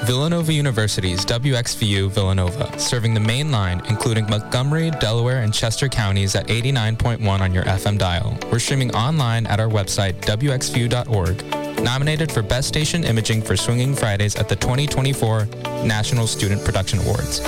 Villanova University's WXVU Villanova, serving the main line, including Montgomery, Delaware, and Chester counties at 89.1 on your FM dial. We're streaming online at our website, wxvu.org. Nominated for Best Station Imaging for Swinging Fridays at the 2024 National Student Production Awards.